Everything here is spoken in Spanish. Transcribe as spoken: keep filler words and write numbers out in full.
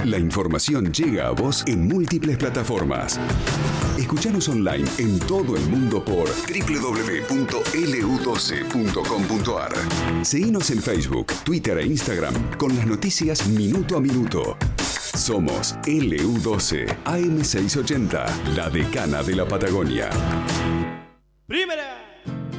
La información llega a vos en múltiples plataformas. Escuchanos online en todo el mundo por doble u doble u doble u punto ele u doce punto com punto a r. Seguinos en Facebook, Twitter e Instagram con las noticias minuto a minuto. Somos ele u doce A M seiscientos ochenta, la decana de la Patagonia. Primera.